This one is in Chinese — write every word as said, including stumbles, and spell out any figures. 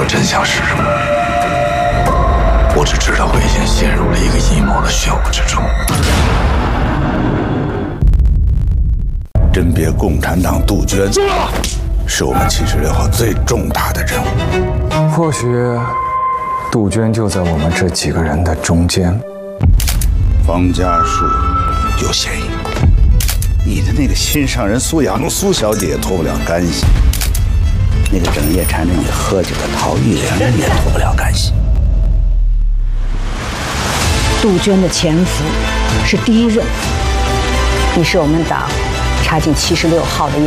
真相是什么，我只知道我已经陷入了一个阴谋的漩涡之中。 甄别共产党杜鹃，是我们七十六号最重大的任务。 或许杜鹃就在我们这几个人的中间。 方家树有嫌疑，你的那个心上人苏雅茹苏小姐也脱不了干系，那个整夜缠着你喝酒的陶玉莲也脱不了干系。 杜鹃的前夫是第一任，你是我们党插进七十六号的一